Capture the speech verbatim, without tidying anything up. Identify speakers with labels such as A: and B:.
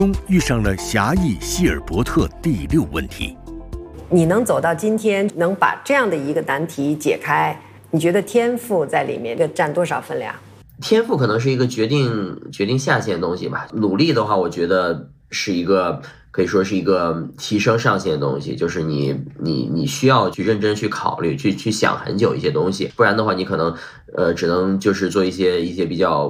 A: 中遇上了狭义希尔伯特第六问题。
B: 你能走到今天，能把这样的一个难题解开，你觉得天赋在里面占多少分量？
C: 天赋可能是一个决定决定下限的东西吧。努力的话，我觉得是一个可以说是一个提升上限的东西，就是你你你需要去认真去考虑，去去想很久一些东西，不然的话，你可能呃只能就是做一些一些比较